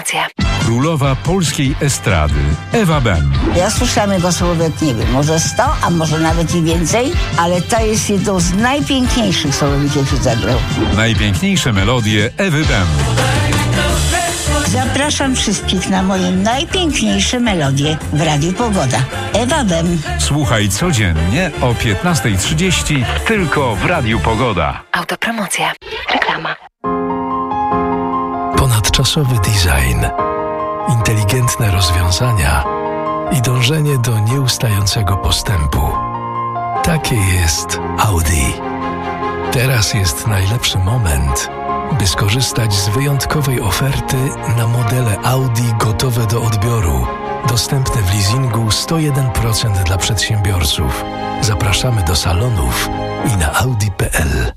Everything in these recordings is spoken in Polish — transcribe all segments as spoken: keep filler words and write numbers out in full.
Autopromocje. Królowa polskiej estrady Ewa Bem. Ja słyszałam jego słowek, nie wiem, może sto, a może nawet i więcej, ale to jest jedno z najpiękniejszych słowek, jakie zagrał. Najpiękniejsze melodie Ewy Bem. Zapraszam wszystkich na moje najpiękniejsze melodie w Radiu Pogoda. Ewa Bem. Słuchaj codziennie o piętnasta trzydzieści tylko w Radiu Pogoda. Autopromocje. Reklama. Ponadczasowy design, inteligentne rozwiązania i dążenie do nieustającego postępu. Takie jest Audi. Teraz jest najlepszy moment, by skorzystać z wyjątkowej oferty na modele Audi gotowe do odbioru. Dostępne w leasingu sto jeden procent dla przedsiębiorców. Zapraszamy do salonów i na audi kropka p l.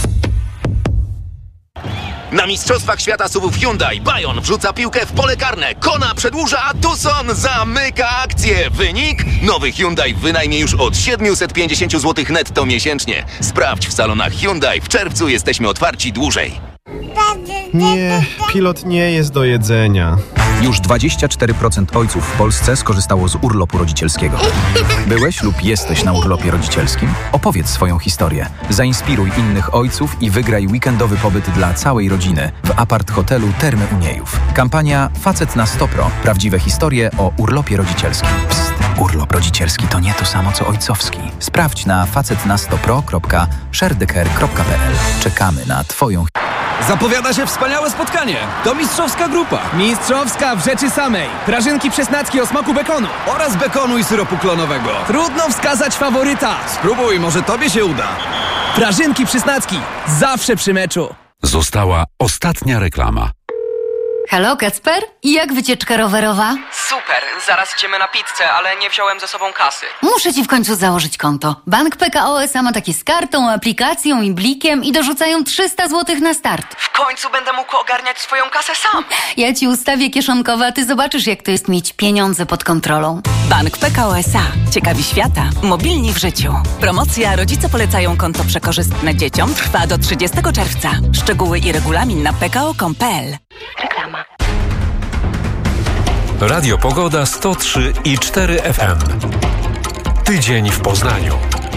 Na Mistrzostwach Świata suwów Hyundai Bayon wrzuca piłkę w pole karne, Kona przedłuża, a Tucson zamyka akcję. Wynik? Nowy Hyundai w wynajmie już od siedemset pięćdziesiąt złotych netto miesięcznie. Sprawdź w salonach Hyundai. W czerwcu jesteśmy otwarci dłużej. Nie, pilot nie jest do jedzenia. Już dwadzieścia cztery procent ojców w Polsce skorzystało z urlopu rodzicielskiego. Byłeś lub jesteś na urlopie rodzicielskim? Opowiedz swoją historię. Zainspiruj innych ojców i wygraj weekendowy pobyt dla całej rodziny w apart-hotelu Termy Uniejów. Kampania Facet na sto pro. Prawdziwe historie o urlopie rodzicielskim. Psst, urlop rodzicielski to nie to samo co ojcowski. Sprawdź na facet na sto pro kropka sharedeker kropka p l. Czekamy na Twoją Zapowiada się wspaniałe spotkanie. To mistrzowska grupa. Mistrzowska w rzeczy samej. Prażynki przesnacki o smaku bekonu. Oraz bekonu i syropu klonowego. Trudno wskazać faworyta. Spróbuj, może tobie się uda. Prażynki przysnacki. Zawsze przy meczu. Została ostatnia reklama. Halo, Kacper? I jak wycieczka rowerowa? Super, zaraz idziemy na pizzę, ale nie wziąłem ze sobą kasy. Muszę ci w końcu założyć konto. Bank P K O S A ma takie z kartą, aplikacją i blikiem i dorzucają trzysta złotych na start. W końcu będę mógł ogarniać swoją kasę sam. Ja ci ustawię kieszonkowe, a ty zobaczysz, jak to jest mieć pieniądze pod kontrolą. Bank P K O S A. Ciekawi świata. Mobilni w życiu. Promocja Rodzice polecają konto przekorzystne dzieciom trwa do trzydziestego czerwca. Szczegóły i regulamin na p k o kropka com kropka p l. Reklama. Radio Pogoda sto trzy i cztery F M. Tydzień w Poznaniu.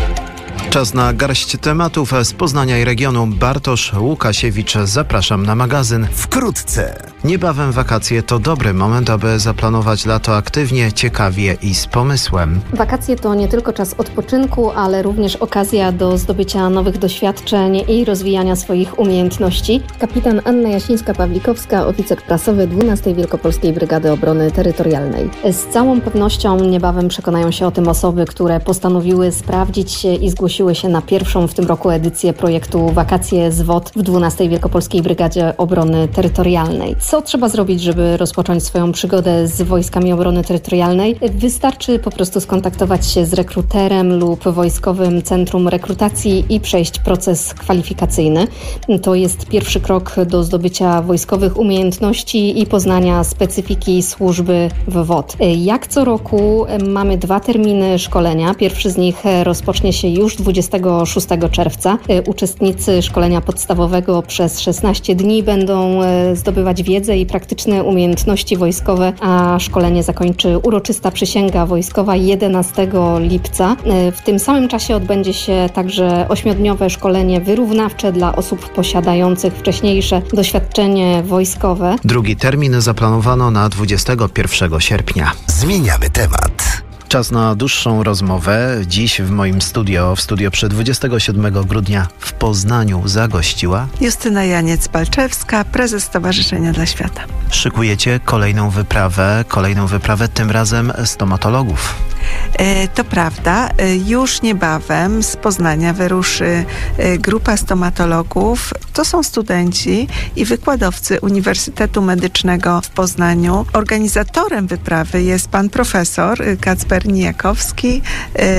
Czas na garść tematów z Poznania i regionu. Bartosz Łukasiewicz, zapraszam na magazyn. Wkrótce. Niebawem wakacje to dobry moment, aby zaplanować lato aktywnie, ciekawie i z pomysłem. Wakacje to nie tylko czas odpoczynku, ale również okazja do zdobycia nowych doświadczeń i rozwijania swoich umiejętności. Kapitan Anna Jasińska-Pawlikowska, oficer prasowy dwunastej Wielkopolskiej Brygady Obrony Terytorialnej. Z całą pewnością niebawem przekonają się o tym osoby, które postanowiły sprawdzić się i zgłosiły się na pierwszą w tym roku edycję projektu Wakacje z W O T w dwunastej Wielkopolskiej Brygadzie Obrony Terytorialnej. Co trzeba zrobić, żeby rozpocząć swoją przygodę z Wojskami Obrony Terytorialnej? Wystarczy po prostu skontaktować się z rekruterem lub Wojskowym Centrum Rekrutacji i przejść proces kwalifikacyjny. To jest pierwszy krok do zdobycia wojskowych umiejętności i poznania specyfiki służby w W O T. Jak co roku mamy dwa terminy szkolenia. Pierwszy z nich rozpocznie się już dwudziestego szóstego czerwca. Uczestnicy szkolenia podstawowego przez szesnaście dni będą zdobywać wiedzę i praktyczne umiejętności wojskowe, a szkolenie zakończy uroczysta przysięga wojskowa jedenastego lipca. W tym samym czasie odbędzie się także ośmiodniowe szkolenie wyrównawcze dla osób posiadających wcześniejsze doświadczenie wojskowe. Drugi termin zaplanowano na dwudziestego pierwszego sierpnia. Zmieniamy temat. Czas na dłuższą rozmowę. Dziś w moim studio, w studio przy dwudziestego siódmego grudnia w Poznaniu zagościła Justyna Janiec-Palczewska, prezes Stowarzyszenia dla Świata. Szykujecie kolejną wyprawę, kolejną wyprawę tym razem stomatologów. E, to prawda. E, już niebawem z Poznania wyruszy e, grupa stomatologów. To są studenci i wykładowcy Uniwersytetu Medycznego w Poznaniu. Organizatorem wyprawy jest pan profesor Kacper Nijakowski. E,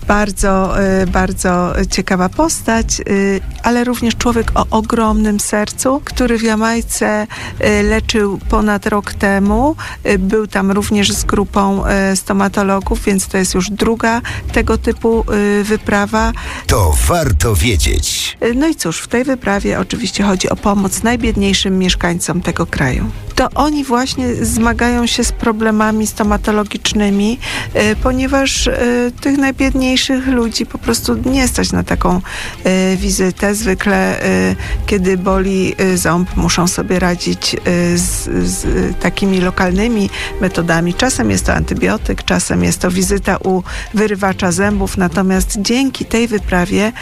bardzo, bardzo ciekawa postać, ale również człowiek o ogromnym sercu, który w Jamajce leczył ponad rok temu. Był tam również z grupą stomatologów, więc to jest już druga tego typu wyprawa. To warto wiedzieć. No i cóż, w tej wyprawie oczywiście chodzi o pomoc najbiedniejszym mieszkańcom tego kraju. To oni właśnie zmagają się z problemami stomatologicznymi, ponieważ tych najbiedniejszych ludzi po prostu nie stać na taką wizytę. Zwykle, kiedy boli ząb, muszą sobie radzić z, z takimi lokalnymi metodami. Czasem jest to antybiotyk, czasem jest to wizyta u wyrywacza zębów. Natomiast dzięki tej wyprawie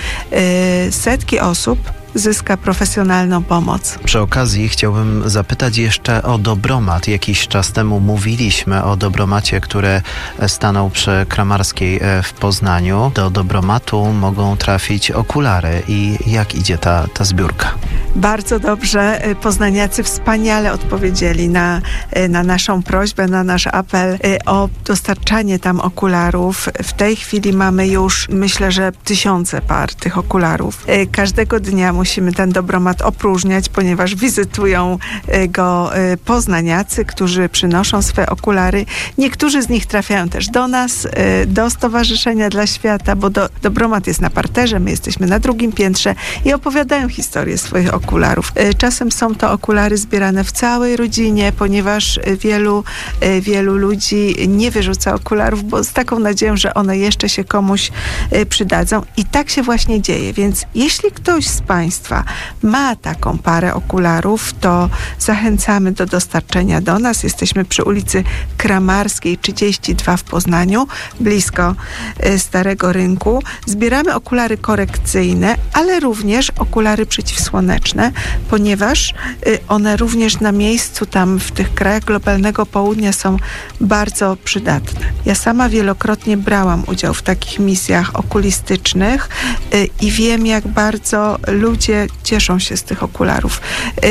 setki osób zyska profesjonalną pomoc. Przy okazji chciałbym zapytać jeszcze o dobromat. Jakiś czas temu mówiliśmy o dobromacie, który stanął przy Kramarskiej w Poznaniu. Do dobromatu mogą trafić okulary. I jak idzie ta, ta zbiórka? Bardzo dobrze. Poznaniacy wspaniale odpowiedzieli na, na naszą prośbę, na nasz apel o dostarczanie tam okularów. W tej chwili mamy już, myślę, że tysiące par tych okularów. Każdego dnia musimy ten dobromat opróżniać, ponieważ wizytują go poznaniacy, którzy przynoszą swe okulary. Niektórzy z nich trafiają też do nas, do Stowarzyszenia dla Świata, bo do, dobromat jest na parterze, my jesteśmy na drugim piętrze i opowiadają historię swoich okularów. Czasem są to okulary zbierane w całej rodzinie, ponieważ wielu, wielu ludzi nie wyrzuca okularów, bo z taką nadzieją, że one jeszcze się komuś przydadzą. I tak się właśnie dzieje. Więc jeśli ktoś z Państwa ma taką parę okularów, to zachęcamy do dostarczenia do nas. Jesteśmy przy ulicy Kramarskiej trzydzieści dwa w Poznaniu, blisko Starego Rynku. Zbieramy okulary korekcyjne, ale również okulary przeciwsłoneczne, ponieważ one również na miejscu tam w tych krajach globalnego południa są bardzo przydatne. Ja sama wielokrotnie brałam udział w takich misjach okulistycznych i wiem, jak bardzo ludzie cieszą się z tych okularów.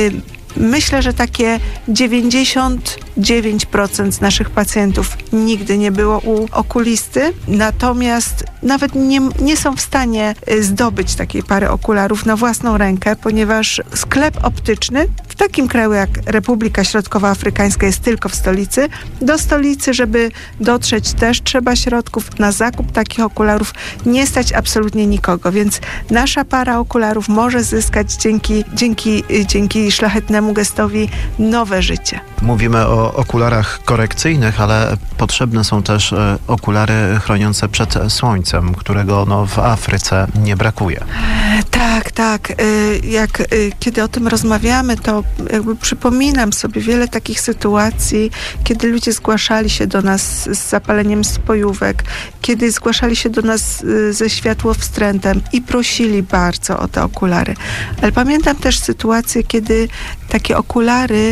Myślę, że takie dziewięćdziesiąt dziewięć procent z naszych pacjentów nigdy nie było u okulisty, natomiast nawet nie, nie są w stanie zdobyć takiej pary okularów na własną rękę, ponieważ sklep optyczny w takim kraju jak Republika Środkowoafrykańska jest tylko w stolicy. Do stolicy, żeby dotrzeć, też trzeba środków. Na zakup takich okularów nie stać absolutnie nikogo, więc nasza para okularów może zyskać dzięki, dzięki, dzięki szlachetnemu gestowi nowe życie. Mówimy o okularach korekcyjnych, ale potrzebne są też okulary chroniące przed słońcem, którego no, w Afryce nie brakuje. Tak, tak. Jak kiedy o tym rozmawiamy, to jakby przypominam sobie wiele takich sytuacji, kiedy ludzie zgłaszali się do nas z zapaleniem spojówek, kiedy zgłaszali się do nas ze światłowstrętem i prosili bardzo o te okulary. Ale pamiętam też sytuację, kiedy takie okulary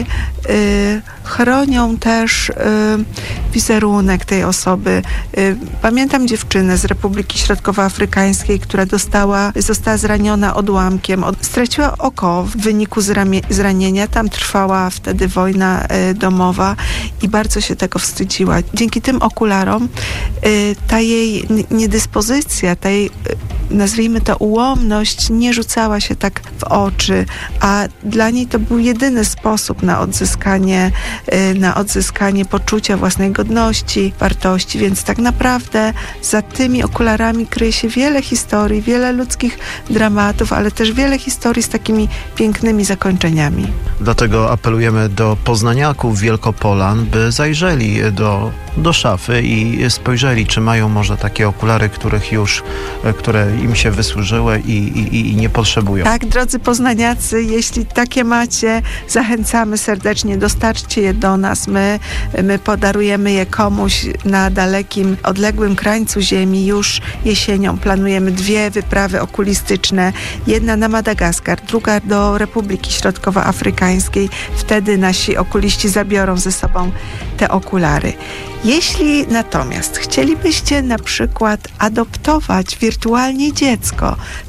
y, chronią też y, wizerunek tej osoby. Y, pamiętam dziewczynę z Republiki Środkowoafrykańskiej, która dostała, została zraniona odłamkiem, od, straciła oko w wyniku zramie, zranienia. Tam trwała wtedy wojna y, domowa i bardzo się tego wstydziła. Dzięki tym okularom y, ta jej niedyspozycja, ta jej, y, nazwijmy to ułomność, nie rzucała się tak w oczy, a dla niej to był jedyny sposób na odzyskanie, na odzyskanie poczucia własnej godności, wartości, więc tak naprawdę za tymi okularami kryje się wiele historii, wiele ludzkich dramatów, ale też wiele historii z takimi pięknymi zakończeniami. Dlatego apelujemy do poznaniaków Wielkopolan, by zajrzeli do, do szafy i spojrzeli, czy mają może takie okulary, których już, które im się wysłużyły i, i, i nie potrzebują. Tak, drodzy poznaniacy, jeśli takie macie, zachęcamy serdecznie, dostarczcie je do nas. My, my podarujemy je komuś na dalekim, odległym krańcu ziemi. Już jesienią planujemy dwie wyprawy okulistyczne. Jedna na Madagaskar, druga do Republiki Środkowoafrykańskiej. Wtedy nasi okuliści zabiorą ze sobą te okulary. Jeśli natomiast chcielibyście na przykład adoptować wirtualnie dziecko,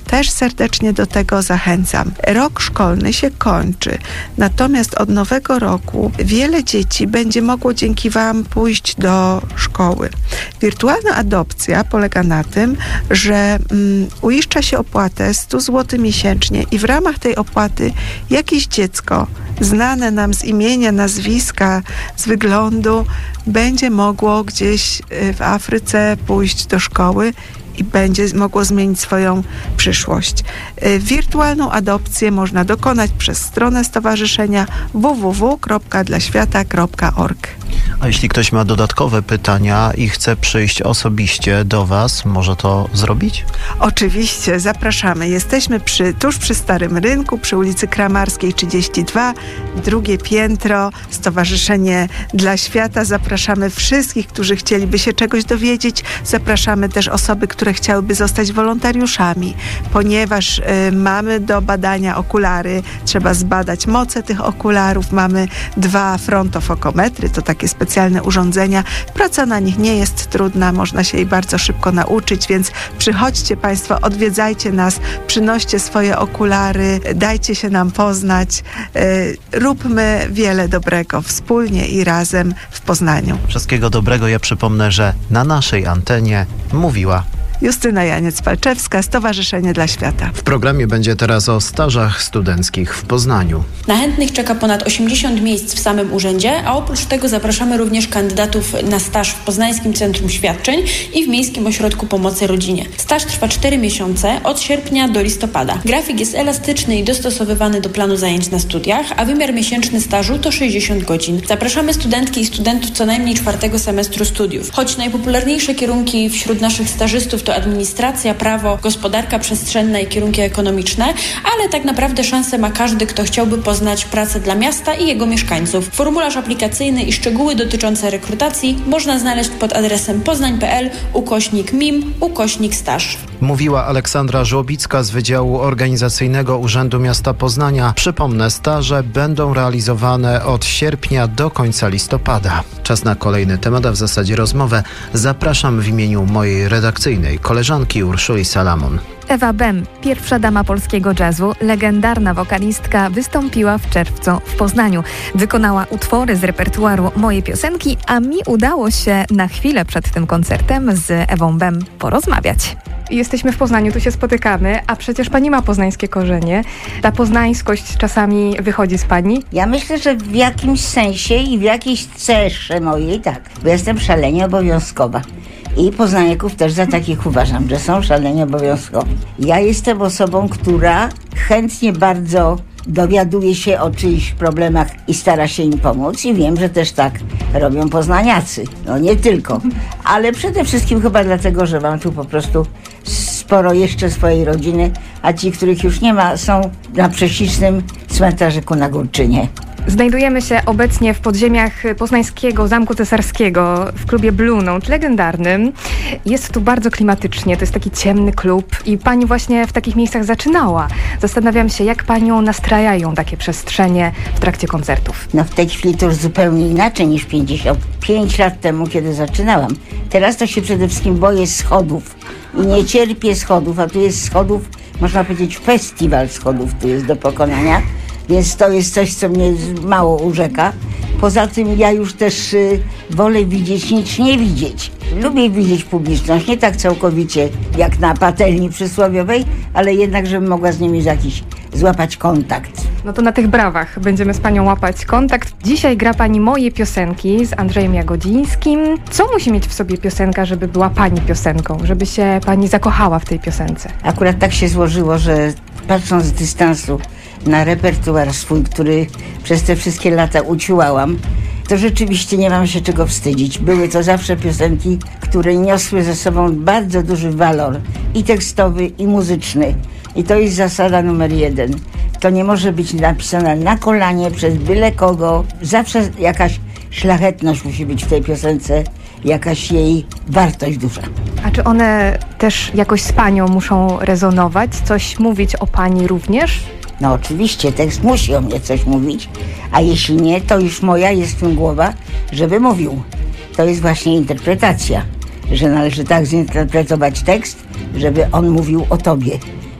też serdecznie do tego zachęcam. Rok szkolny się kończy, natomiast od nowego roku wiele dzieci będzie mogło dzięki Wam pójść do szkoły. Wirtualna adopcja polega na tym, że um, uiszcza się opłatę sto złotych miesięcznie i w ramach tej opłaty jakieś dziecko znane nam z imienia, nazwiska, z wyglądu będzie mogło gdzieś w Afryce pójść do szkoły i będzie mogło zmienić swoją przyszłość. Wirtualną adopcję można dokonać przez stronę stowarzyszenia w w w kropka dla świata kropka org. A jeśli ktoś ma dodatkowe pytania i chce przyjść osobiście do Was, może to zrobić? Oczywiście, zapraszamy. Jesteśmy przy, tuż przy Starym Rynku, przy ulicy Kramarskiej trzydzieści dwa, drugie piętro, Stowarzyszenie dla Świata. Zapraszamy wszystkich, którzy chcieliby się czegoś dowiedzieć. Zapraszamy też osoby, które chciałyby zostać wolontariuszami, ponieważ y, mamy do badania okulary. Trzeba zbadać moce tych okularów. Mamy dwa frontofokometry, to takie specjalne urządzenia. Praca na nich nie jest trudna, można się jej bardzo szybko nauczyć, więc przychodźcie Państwo, odwiedzajcie nas, przynoście swoje okulary, dajcie się nam poznać, yy, róbmy wiele dobrego wspólnie i razem w Poznaniu. Wszystkiego dobrego. Ja przypomnę, że na naszej antenie mówiła Justyna Janiec-Palczewska, Stowarzyszenie dla Świata. W programie będzie teraz o stażach studenckich w Poznaniu. Na chętnych czeka ponad osiemdziesiąt miejsc w samym urzędzie, a oprócz tego zapraszamy również kandydatów na staż w Poznańskim Centrum Świadczeń i w Miejskim Ośrodku Pomocy Rodzinie. Staż trwa cztery miesiące, od sierpnia do listopada. Grafik jest elastyczny i dostosowywany do planu zajęć na studiach, a wymiar miesięczny stażu to sześćdziesiąt godzin. Zapraszamy studentki i studentów co najmniej czwartego semestru studiów. Choć najpopularniejsze kierunki wśród naszych stażystów to administracja, prawo, gospodarka przestrzenna i kierunki ekonomiczne, ale tak naprawdę szansę ma każdy, kto chciałby poznać pracę dla miasta i jego mieszkańców. Formularz aplikacyjny i szczegóły dotyczące rekrutacji można znaleźć pod adresem poznań.pl ukośnik mim ukośnik staż. Mówiła Aleksandra Żłobicka z Wydziału Organizacyjnego Urzędu Miasta Poznania. Przypomnę, staże będą realizowane od sierpnia do końca listopada. Czas na kolejny temat, a w zasadzie rozmowę. Zapraszam w imieniu mojej redakcyjnej koleżanki Urszuli Salamon. Ewa Bem, pierwsza dama polskiego jazzu, legendarna wokalistka, wystąpiła w czerwcu w Poznaniu. Wykonała utwory z repertuaru Moje piosenki, a mi udało się na chwilę przed tym koncertem z Ewą Bem porozmawiać. Jesteśmy w Poznaniu, tu się spotykamy, a przecież pani ma poznańskie korzenie. Ta poznańskość czasami wychodzi z pani? Ja myślę, że w jakimś sensie i w jakiejś cesze mojej tak, bo jestem szalenie obowiązkowa. I poznaniaków też za takich uważam, że są szalenie obowiązkowi. Ja jestem osobą, która chętnie bardzo dowiaduje się o czyichś problemach i stara się im pomóc i wiem, że też tak robią poznaniacy. No nie tylko, ale przede wszystkim chyba dlatego, że mam tu po prostu sporo jeszcze swojej rodziny, a ci, których już nie ma, są na prześlicznym cmentarzyku na Górczynie. Znajdujemy się obecnie w podziemiach poznańskiego Zamku Cesarskiego w klubie Blue Note, legendarnym. Jest tu bardzo klimatycznie, to jest taki ciemny klub i pani właśnie w takich miejscach zaczynała. Zastanawiam się, jak panią nastrajają takie przestrzenie w trakcie koncertów. No w tej chwili to już zupełnie inaczej niż pięćdziesiąt pięć lat temu, kiedy zaczynałam. Teraz to się przede wszystkim boję schodów i nie cierpię schodów, a tu jest schodów, można powiedzieć festiwal schodów tu jest do pokonania. Więc to jest coś, co mnie mało urzeka. Poza tym ja już też y, wolę widzieć niż nie widzieć. Lubię widzieć publiczność, nie tak całkowicie jak na patelni przysłowiowej, ale jednak, żebym mogła z nimi jakiś złapać kontakt. No to na tych brawach będziemy z panią łapać kontakt. Dzisiaj gra pani Moje piosenki z Andrzejem Jagodzińskim. Co musi mieć w sobie piosenka, żeby była pani piosenką, żeby się pani zakochała w tej piosence? Akurat tak się złożyło, że patrząc z dystansu na repertuar swój, który przez te wszystkie lata uciułałam, to rzeczywiście nie mam się czego wstydzić. Były to zawsze piosenki, które niosły ze sobą bardzo duży walor i tekstowy, i muzyczny. I to jest zasada numer jeden. To nie może być napisane na kolanie przez byle kogo. Zawsze jakaś szlachetność musi być w tej piosence, jakaś jej wartość duża. A czy one też jakoś z panią muszą rezonować? Coś mówić o pani również? No oczywiście, tekst musi o mnie coś mówić, a jeśli nie, to już moja jest w tym głowa, żeby mówił. To jest właśnie interpretacja, że należy tak zinterpretować tekst, żeby on mówił o tobie.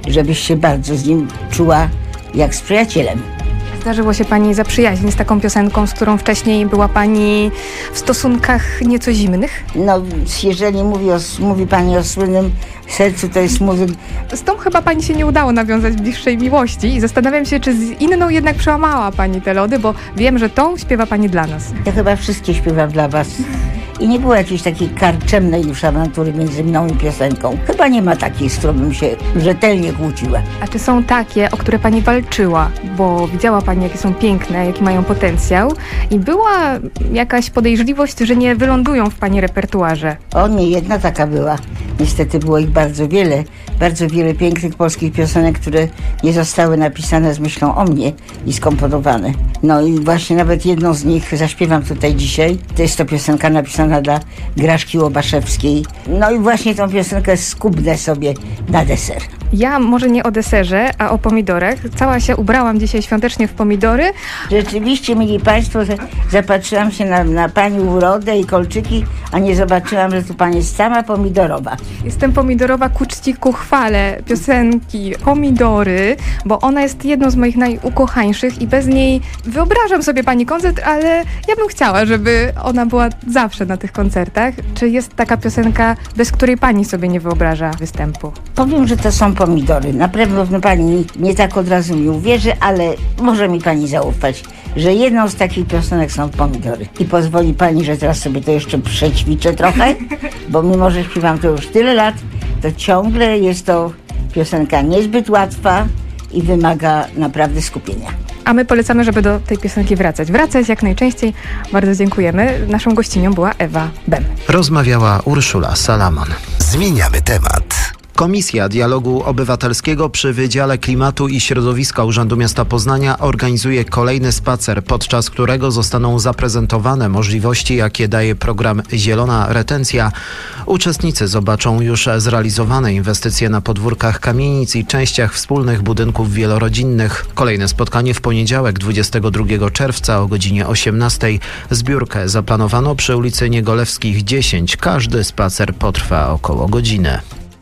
żebyś się bardzo z nim czuła jak z przyjacielem. Zdarzyło się pani zaprzyjaźnić z taką piosenką, z którą wcześniej była pani w stosunkach nieco zimnych? No, jeżeli mówi, o, mówi pani o słynnym sercu, to jest muzyk. Z tą chyba pani się nie udało nawiązać bliższej miłości i zastanawiam się, czy z inną jednak przełamała pani te lody, bo wiem, że tą śpiewa pani dla nas. Ja chyba wszystkie śpiewam dla was. I nie było jakiejś takiej karczemnej już awantury między mną i piosenką. Chyba nie ma takiej, z którą bym się rzetelnie kłóciła. A czy są takie, o które pani walczyła? Bo widziała pani, jakie są piękne, jaki mają potencjał i była jakaś podejrzliwość, że nie wylądują w pani repertuarze? O, nie jedna taka była. Niestety było ich bardzo wiele. Bardzo wiele pięknych polskich piosenek, które nie zostały napisane z myślą o mnie i skomponowane. No i właśnie nawet jedną z nich zaśpiewam tutaj dzisiaj. To jest to piosenka napisana dla Graszki Łobaszewskiej. No i właśnie tą piosenkę skubnę sobie na deser. Ja może nie o deserze, a o pomidorach. Cała się ubrałam dzisiaj świątecznie w pomidory. Rzeczywiście, mili państwo, zapatrzyłam się na, na pani urodę i kolczyki, a nie zobaczyłam, że tu pani jest sama pomidorowa. Jestem pomidorowa ku czci, ku chwale piosenki Pomidory, bo ona jest jedną z moich najukochańszych i bez niej wyobrażam sobie pani koncert, ale ja bym chciała, żeby ona była zawsze na tych koncertach. Czy jest taka piosenka, bez której pani sobie nie wyobraża występu? Powiem, że to są pomidory. Na pewno pani nie tak od razu mi uwierzy, ale może mi pani zaufać, że jedną z takich piosenek są pomidory. I pozwoli pani, że teraz sobie to jeszcze przećwiczę trochę, bo mimo, że śpiewam to już tyle lat, to ciągle jest to piosenka niezbyt łatwa i wymaga naprawdę skupienia. A my polecamy, żeby do tej piosenki wracać. Wracać jak najczęściej. Bardzo dziękujemy. Naszą gościnią była Ewa Bem. Rozmawiała Urszula Salamon. Zmieniamy temat. Komisja Dialogu Obywatelskiego przy Wydziale Klimatu i Środowiska Urzędu Miasta Poznania organizuje kolejny spacer, podczas którego zostaną zaprezentowane możliwości, jakie daje program Zielona Retencja. Uczestnicy zobaczą już zrealizowane inwestycje na podwórkach kamienic i częściach wspólnych budynków wielorodzinnych. Kolejne spotkanie w poniedziałek, dwudziestego drugiego czerwca o godzinie osiemnastej. Zbiórkę zaplanowano przy ulicy Niegolewskich dziesięć. Każdy spacer potrwa około godziny.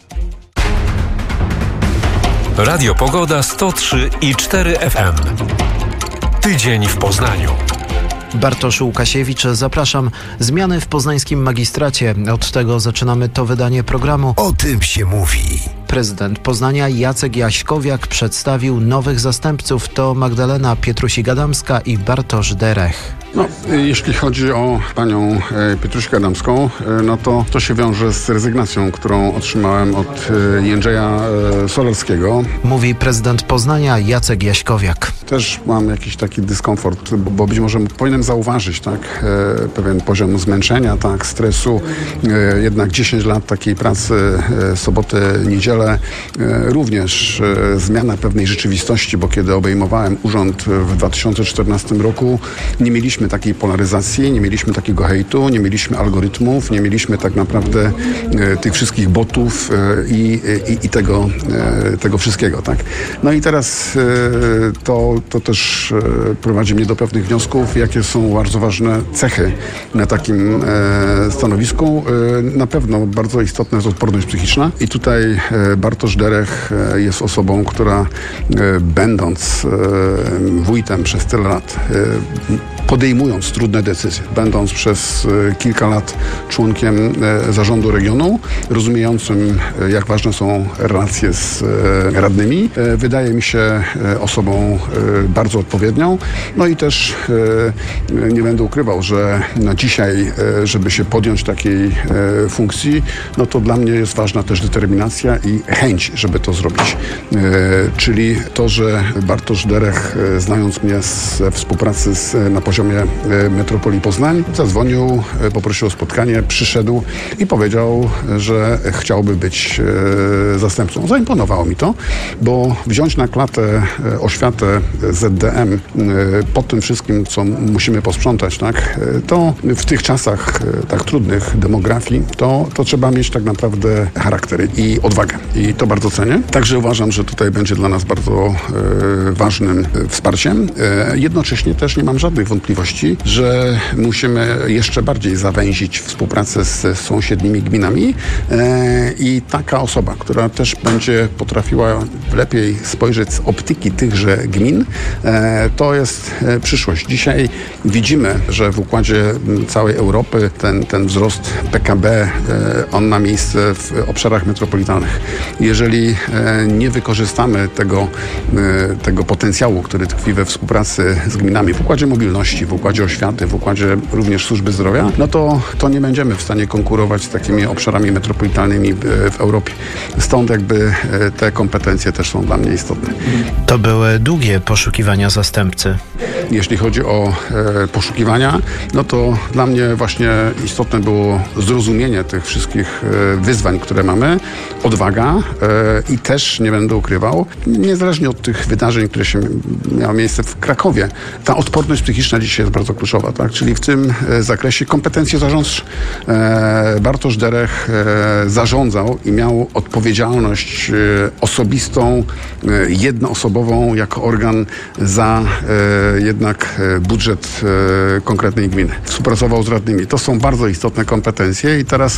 Radio Pogoda sto trzy i cztery F M. Tydzień w Poznaniu. Bartosz Łukasiewicz, zapraszam. Zmiany w poznańskim magistracie. Od tego zaczynamy to wydanie programu. O tym się mówi. Prezydent Poznania Jacek Jaśkowiak przedstawił nowych zastępców. To Magdalena Pietrusi-Gadamska i Bartosz Derech. No, jeśli chodzi o panią Pietrusię-Gadamską, no to to się wiąże z rezygnacją, którą otrzymałem od Jędrzeja Solarskiego. Mówi prezydent Poznania Jacek Jaśkowiak. Też mam jakiś taki dyskomfort, bo być może powinienem zauważyć, tak, pewien poziom zmęczenia, tak, stresu. Jednak dziesięć lat takiej pracy, soboty, niedzielę, również zmiana pewnej rzeczywistości, bo kiedy obejmowałem urząd w dwa tysiące czternastym roku, nie mieliśmy takiej polaryzacji, nie mieliśmy takiego hejtu, nie mieliśmy algorytmów, nie mieliśmy tak naprawdę e, tych wszystkich botów e, i, i, i tego, e, tego wszystkiego, tak? No i teraz e, to, to też e, prowadzi mnie do pewnych wniosków, jakie są bardzo ważne cechy na takim e, stanowisku. E, na pewno bardzo istotna jest odporność psychiczna i tutaj e, Bartosz Derech e, jest osobą, która e, będąc e, wójtem przez tyle lat, e, podejmując trudne decyzje, będąc przez e, kilka lat członkiem e, zarządu regionu, rozumiejącym, e, jak ważne są relacje z e, radnymi, e, wydaje mi się e, osobą e, bardzo odpowiednią. No i też e, nie będę ukrywał, że no dzisiaj, e, żeby się podjąć takiej e, funkcji, no to dla mnie jest ważna też determinacja i chęć, żeby to zrobić. E, czyli to, że Bartosz Derech, e, znając mnie z współpracy z, na poziomie metropolii Poznań, zadzwonił, poprosił o spotkanie, przyszedł i powiedział, że chciałby być zastępcą. Zaimponowało mi to, bo wziąć na klatę oświatę Z D M po tym wszystkim, co musimy posprzątać, tak, to w tych czasach tak trudnych demografii, to, to trzeba mieć tak naprawdę charakter i odwagę. I to bardzo cenię. Także uważam, że tutaj będzie dla nas bardzo ważnym wsparciem. Jednocześnie też nie mam żadnych wątpliwości, wątpliwości, że musimy jeszcze bardziej zawęzić współpracę z sąsiednimi gminami e, i taka osoba, która też będzie potrafiła lepiej spojrzeć z optyki tychże gmin, e, to jest e, przyszłość. Dzisiaj widzimy, że w układzie całej Europy ten, ten wzrost P K B, e, on ma miejsce w obszarach metropolitalnych. Jeżeli e, nie wykorzystamy tego, e, tego potencjału, który tkwi we współpracy z gminami, w układzie mobilności, w układzie oświaty, w układzie również służby zdrowia, no to, to nie będziemy w stanie konkurować z takimi obszarami metropolitalnymi w Europie. Stąd jakby te kompetencje też są dla mnie istotne. To były długie poszukiwania zastępcy. Jeśli chodzi o e, poszukiwania, no to dla mnie właśnie istotne było zrozumienie tych wszystkich e, wyzwań, które mamy, odwaga e, i też, nie będę ukrywał, niezależnie od tych wydarzeń, które się miało miejsce w Krakowie, ta odporność psychiczna dzisiaj jest bardzo kluczowa, tak? Czyli w tym e, zakresie kompetencje zarządcze. E, Bartosz Derech e, zarządzał i miał odpowiedzialność e, osobistą, e, jednoosobową jako organ za e, jednak e, budżet e, konkretnej gminy. Współpracował z radnymi. To są bardzo istotne kompetencje i teraz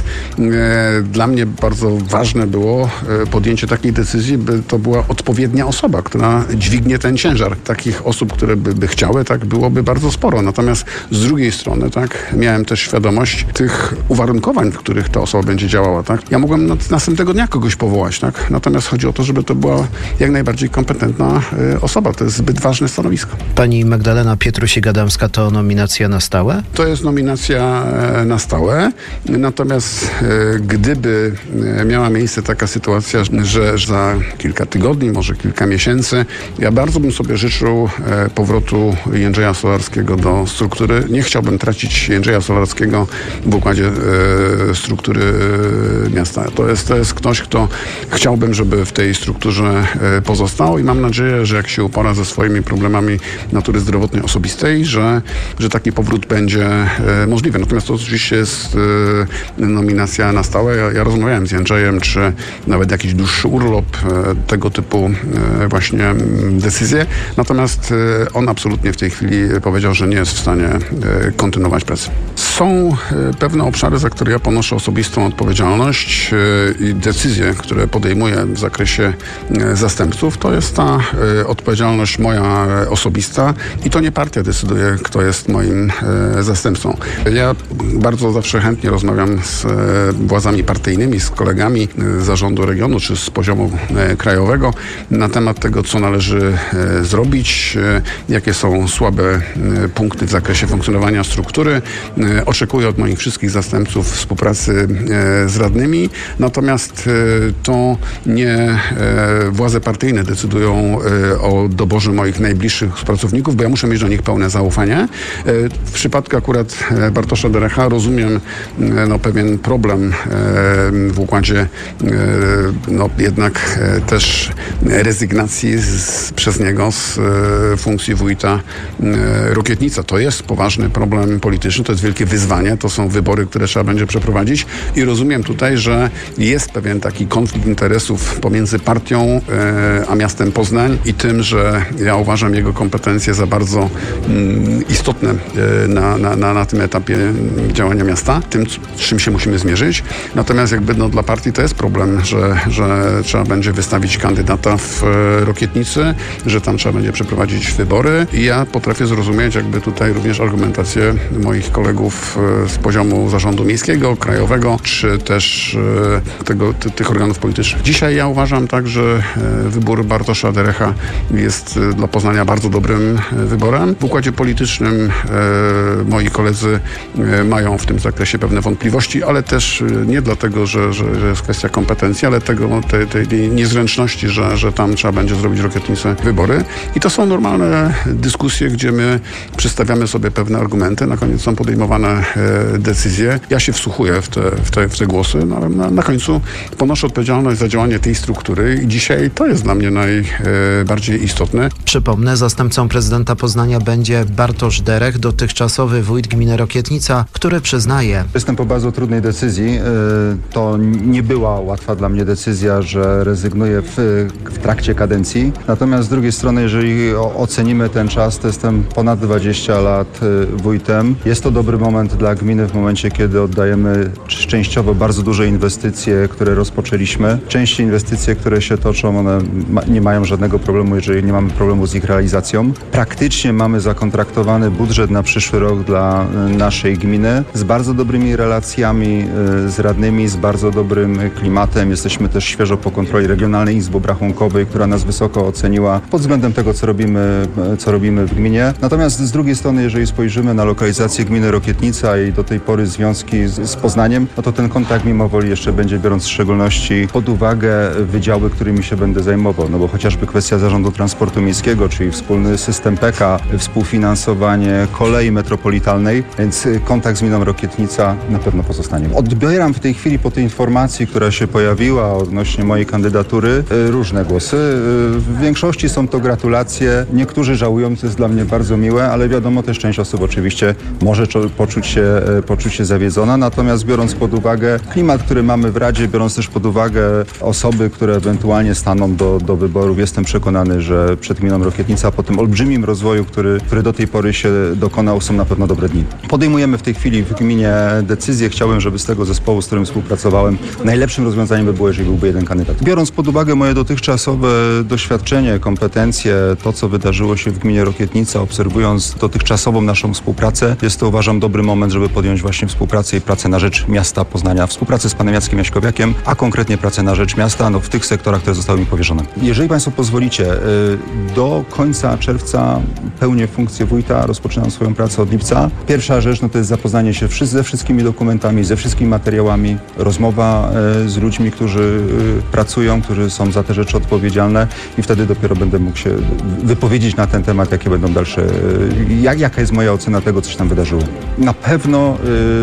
e, dla mnie bardzo ważne było e, podjęcie takiej decyzji, by to była odpowiednia osoba, która dźwignie ten ciężar. Takich osób, które by, by chciały, tak byłoby bardzo sporo. Natomiast z drugiej strony, tak, miałem też świadomość tych uwarunkowań, w których ta osoba będzie działała, tak. Ja mogłem następnego dnia kogoś powołać, tak. Natomiast chodzi o to, żeby to była jak najbardziej kompetentna y, osoba. To jest zbyt ważne stanowisko. Pani Magdalena Pietrusi-Gadamska to nominacja na stałe? To jest nominacja e, na stałe. Natomiast e, gdyby e, miała miejsce taka sytuacja, że za kilka tygodni, może kilka miesięcy, ja bardzo bym sobie życzył e, powrotu Jędrzeja Solarskiego do struktury. Nie chciałbym tracić Jędrzeja Solarskiego w układzie e, struktury e, miasta. To jest, to jest ktoś, kto chciałbym, żeby w tej strukturze e, pozostał i mam nadzieję, że jak się upora ze swoimi problemami natury zdrowotnej osobistej, że, że taki powrót będzie e, możliwy. Natomiast to oczywiście jest e, nominacja na stałe. Ja, ja rozmawiałem z Jędrzejem, czy nawet jakiś dłuższy urlop, e, tego typu e, właśnie decyzje. Natomiast e, on absolutnie w tej chwili powiedział, że nie jest w stanie e, kontynuować pracy. Są e, pewne obszary, za które ja ponoszę osobistą odpowiedzialność e, i decyzje, które podejmuję w zakresie e, zastępców. To jest ta e, odpowiedzialność moja e, osobista i to nie partia decyduje, kto jest moim e, zastępcą. Ja bardzo zawsze chętnie rozmawiam z e, władzami partyjnymi, z kolegami e, z zarządu regionu czy z poziomu e, krajowego na temat tego, co należy e, zrobić, e, jakie są słabe e, punkty w zakresie funkcjonowania struktury. E, oczekuję od moich wszystkich zastępców współpracy e, z radnymi, natomiast e, to nie e, władze partyjne decydują e, o doborze moich najbliższych współpracowników, bo ja muszę mieć do nich pełne zaufanie. E, w przypadku akurat e, Bartosza Derecha rozumiem e, no, pewien problem e, w układzie e, no, jednak e, też rezygnacji z, przez niego z e, funkcji wójta e, Rokietnica. To jest poważny problem polityczny, to jest wielkie wyzwanie, to są wybory, które trzeba będzie przeprowadzić i rozumiem tutaj, że jest pewien taki konflikt interesów pomiędzy partią e, a miastem Poznań i tym, że ja uważam jego kompetencje za bardzo mm, istotne e, na, na, na, na tym etapie działania miasta, tym, z czym się musimy zmierzyć. Natomiast jakby no, dla partii to jest problem, że, że trzeba będzie wystawić kandydata w e, Rokietnicy, że tam trzeba będzie przeprowadzić wybory i ja potrafię zrozumieć jakby tutaj również argumentację moich kolegów e, z poziomu zarządu miejskiego, krajowego, czy też e, tego, ty, tych organów politycznych. Dzisiaj ja uważam tak, że e, wybór Bartosza Derecha jest e, dla Poznania bardzo dobrym e, wyborem. W układzie politycznym e, moi koledzy e, mają w tym zakresie pewne wątpliwości, ale też e, nie dlatego, że, że, że jest kwestia kompetencji, ale tego, tej, tej, tej niezręczności, że, że tam trzeba będzie zrobić w Rokietnicy wybory. I to są normalne dyskusje, gdzie my przedstawiamy sobie pewne argumenty. Na koniec są podejmowane różne e, decyzje. Ja się wsłuchuję w te, w te, w te głosy, no ale na, na końcu ponoszę odpowiedzialność za działanie tej struktury i dzisiaj to jest dla mnie najbardziej istotne. Przypomnę, zastępcą prezydenta Poznania będzie Bartosz Derech, dotychczasowy wójt gminy Rokietnica, który przyznaje: Jestem po bardzo trudnej decyzji. To nie była łatwa dla mnie decyzja, że rezygnuję w, w trakcie kadencji. Natomiast z drugiej strony, jeżeli ocenimy ten czas, to jestem ponad dwadzieścia lat wójtem. Jest to dobry moment dla gminy w momencie, kiedy oddajemy częściowo bardzo duże inwestycje, które rozpoczęliśmy. Części inwestycje, które się toczą, one ma, nie mają żadnego problemu, jeżeli nie mamy problemu z ich realizacją. Praktycznie mamy zakontraktowany budżet na przyszły rok dla naszej gminy z bardzo dobrymi relacjami z radnymi, z bardzo dobrym klimatem. Jesteśmy też świeżo po kontroli Regionalnej Izby Obrachunkowej, która nas wysoko oceniła pod względem tego, co robimy, co robimy w gminie. Natomiast z drugiej strony, jeżeli spojrzymy na lokalizację gminy Rokietnica i do tej pory związki z, z Poznaniem, no to ten kontakt mimo woli jeszcze będzie, biorąc w szczególności pod uwagę wydziały, którymi się będę zajmował. No bo chociażby kwestia zarządu transportu miejskiego, czyli wspólny system P K, współfinansowanie kolei metropolitalnej, więc kontakt z gminą Rokietnica na pewno pozostanie. Odbieram w tej chwili po tej informacji, która się pojawiła odnośnie mojej kandydatury, różne głosy. W większości są to gratulacje. Niektórzy żałują, co jest dla mnie bardzo miłe, ale wiadomo, też część osób oczywiście może poczuć się, poczuć się zawiedzona. Natomiast biorąc pod uwagę klimat, który mamy w Radzie, biorąc też pod uwagę osoby, które ewentualnie staną do, do wyborów, jestem przekonany, że przed gminą Rokietnica po tym olbrzymim rozwoju, który, który do tej pory się dokonał, są na pewno dobre dni. Podejmujemy w tej chwili w gminie decyzję. Chciałem, żeby z tego zespołu, z którym współpracowałem, najlepszym rozwiązaniem by było, jeżeli byłby jeden kandydat. Biorąc pod uwagę moje dotychczasowe doświadczenie, kompetencje, to co wydarzyło się w gminie Rokietnica, obserwując dotychczasową naszą współpracę, jest to, uważam, dobry moment, żeby podjąć właśnie współpracę i pracę na rzecz miasta Poznania. Współpracę z panem Jackiem Jaśkowiakiem, a konkretnie pracę na rzecz miasta, no w tych sektorach, które zostały mi powierzone. Jeżeli państwo pozwolicie, do końca czerwca pełnię funkcję wójta, rozpoczynam swoją pracę od lipca. Pierwsza rzecz, no to jest zapoznanie się ze wszystkimi dokumentami, ze wszystkimi materiałami, rozmowa z ludźmi, którzy pracują, którzy są za te rzeczy odpowiedzialne i wtedy dopiero będę mógł się wypowiedzieć na ten temat, jakie będą dalsze, jak, jaka jest moja ocena tego, co się tam wydarzyło. Na pewno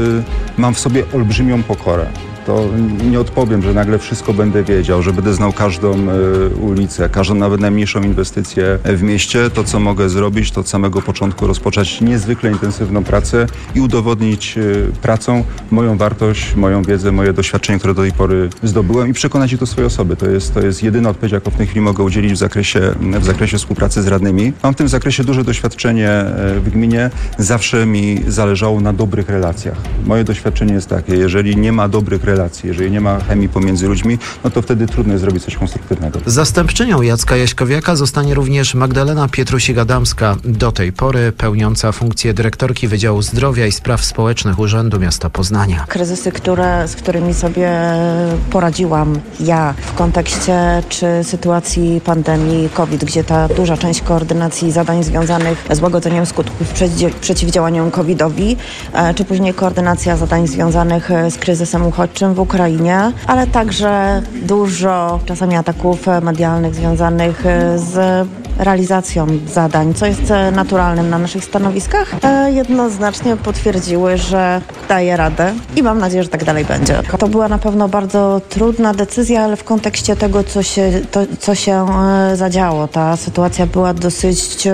y, mam w sobie olbrzymią pokorę. To nie odpowiem, że nagle wszystko będę wiedział, że będę znał każdą y, ulicę, każdą nawet najmniejszą inwestycję w mieście. To, co mogę zrobić, to od samego początku rozpocząć niezwykle intensywną pracę i udowodnić y, pracą moją wartość, moją wiedzę, moje doświadczenie, które do tej pory zdobyłem i przekonać ich do swojej osoby. To jest, to jest jedyna odpowiedź, jaką w tej chwili mogę udzielić w zakresie, w zakresie współpracy z radnymi. Mam w tym zakresie duże doświadczenie w gminie. Zawsze mi zależało na dobrych relacjach. Moje doświadczenie jest takie, jeżeli nie ma dobrych relacji, relacji. Jeżeli nie ma chemii pomiędzy ludźmi, no to wtedy trudno jest zrobić coś konstruktywnego. Zastępczynią Jacka Jaśkowiaka zostanie również Magdalena Pietrusik-Adamska, do tej pory pełniąca funkcję dyrektorki Wydziału Zdrowia i Spraw Społecznych Urzędu Miasta Poznania. Kryzysy, które, z którymi sobie poradziłam ja w kontekście czy sytuacji pandemii COVID, gdzie ta duża część koordynacji zadań związanych z łagodzeniem skutków przeciwdziałaniem covidowi, czy później koordynacja zadań związanych z kryzysem uchodźczym w Ukrainie, ale także dużo czasami ataków medialnych związanych z realizacją zadań, co jest naturalnym na naszych stanowiskach, jednoznacznie potwierdziły, że daje radę i mam nadzieję, że tak dalej będzie. To była na pewno bardzo trudna decyzja, ale w kontekście tego, co się, to, co się zadziało. Ta sytuacja była dosyć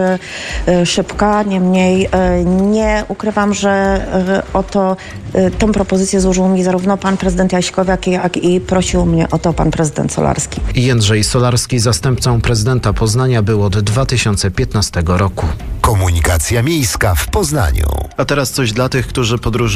szybka, niemniej nie ukrywam, że o to tę propozycję złożył mi zarówno pan prezydent Jaśkowiak, jak i prosił mnie o to pan prezydent Solarski. Jędrzej Solarski, zastępcą prezydenta Poznania, był od dwa tysiące piętnastego roku. Komunikacja miejska w Poznaniu. A teraz coś dla tych, którzy podróżują